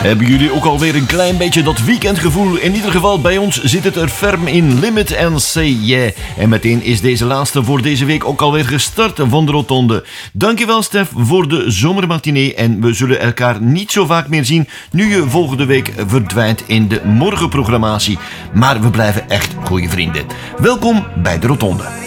Hebben jullie ook alweer een klein beetje dat weekendgevoel? In ieder geval bij ons zit het er ferm in. Limit and say yeah. En meteen is deze laatste voor deze week ook alweer gestart van de Rotonde. Dankjewel Stef voor de zomermatinee en we zullen elkaar niet zo vaak meer zien nu je volgende week verdwijnt in de morgenprogrammatie. Maar we blijven echt goede vrienden. Welkom bij de Rotonde.